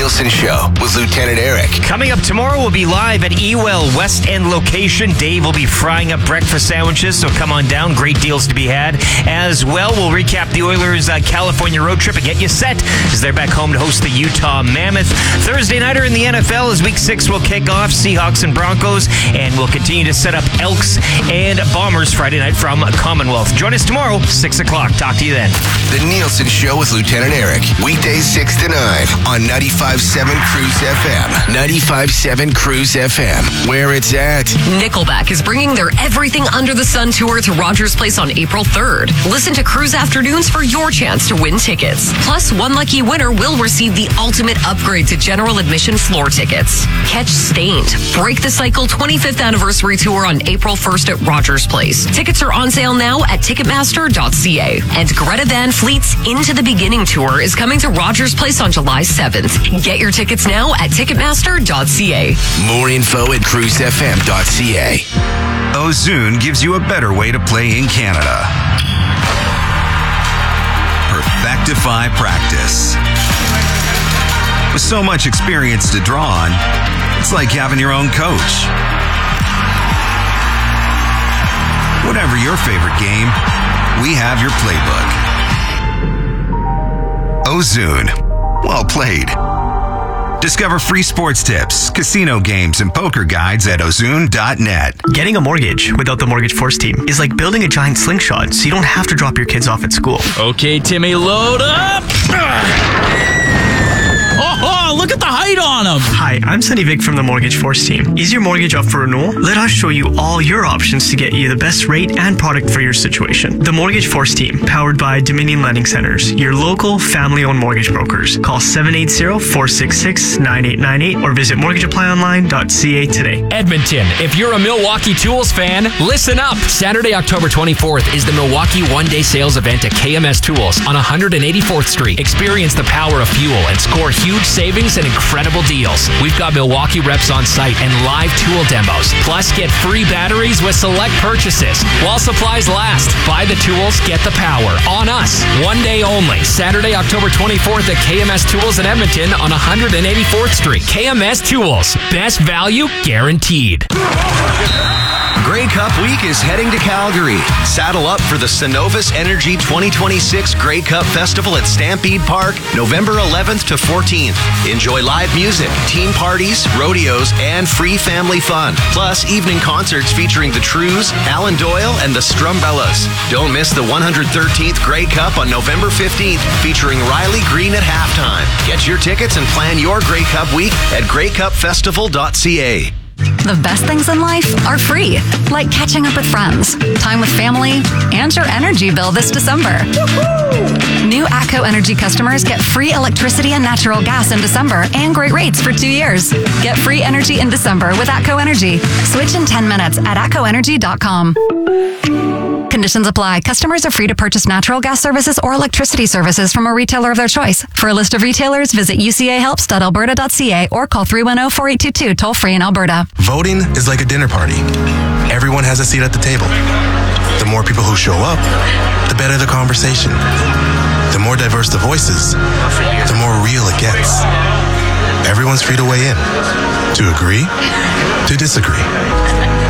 Nielsen Show with Lieutenant Eric. Coming up tomorrow, we'll be live at Ewell West End location. Dave will be frying up breakfast sandwiches, so come on down. Great deals to be had. As well, we'll recap the Oilers' California road trip and get you set as they're back home to host the Utah Mammoth. Thursday nighter in the NFL as Week 6 will kick off, Seahawks and Broncos, and we'll continue to set up Elks and Bombers Friday night from Commonwealth. Join us tomorrow, 6 o'clock. Talk to you then. The Nielsen Show with Lieutenant Eric. Weekdays 6 to 9 on 95.7 Cruise FM. 95.7 Cruise FM, where it's at. Nickelback is bringing their Everything Under the Sun tour to Rogers Place on April 3rd. Listen to Cruise Afternoons for your chance to win tickets. Plus, one lucky winner will receive the ultimate upgrade to general admission floor tickets. Catch Stained, Break the Cycle 25th Anniversary Tour on April 1st at Rogers Place. Tickets are on sale now at Ticketmaster.ca. And Greta Van Fleet's Into the Beginning tour is coming to Rogers Place on July 7th. Get your tickets now at Ticketmaster.ca. More info at cruisefm.ca. Ozoon gives you a better way to play in Canada. Perfectify practice. With so much experience to draw on, it's like having your own coach. Whatever your favorite game, we have your playbook. Ozoon. Well played. Discover free sports tips, casino games, and poker guides at Ozoon.net. Getting a mortgage without the Mortgage Force team is like building a giant slingshot so you don't have to drop your kids off at school. Okay, Timmy, load up! Oh, look at the height on him! Hi, I'm Sunny Vic from the Mortgage Force team. Is your mortgage up for renewal? Let us show you all your options to get you the best rate and product for your situation. The Mortgage Force team, powered by Dominion Lending Centers, your local family-owned mortgage brokers. Call 780-466-9898 or visit mortgageapplyonline.ca today. Edmonton, if you're a Milwaukee Tools fan, listen up. Saturday, October 24th is the Milwaukee one-day sales event at KMS Tools on 184th Street. Experience the power of fuel and score huge savings and incredible deals. We've got Milwaukee reps on site and live tool demos. Plus, get free batteries with select purchases. While supplies last, buy the tools, get the power. On us. One day only. Saturday, October 24th at KMS Tools in Edmonton on 184th Street. KMS Tools. Best value guaranteed. Grey Cup Week is heading to Calgary. Saddle up for the Cenovus Energy 2026 Grey Cup Festival at Stampede Park, November 11th to 14th. Enjoy live music, team parties, rodeos, and free family fun. Plus, evening concerts featuring the Trews, Alan Doyle, and the Strumbellas. Don't miss the 113th Grey Cup on November 15th, featuring Riley Green at halftime. Get your tickets and plan your Grey Cup Week at greycupfestival.ca. The best things in life are free, like catching up with friends, time with family, and your energy bill this December. New ATCO Energy customers get free electricity and natural gas in December and great rates for 2 years. Get free energy in December with ATCO Energy. Switch in 10 minutes at atcoenergy.com. Conditions apply. Customers are free to purchase natural gas services or electricity services from a retailer of their choice. For a list of retailers, visit ucahelps.alberta.ca or call 310-4822 toll-free in Alberta. Voting is like a dinner party. Everyone has a seat at the table. The more people who show up, the better the conversation. The more diverse the voices, the more real it gets. Everyone's free to weigh in. To agree, to disagree.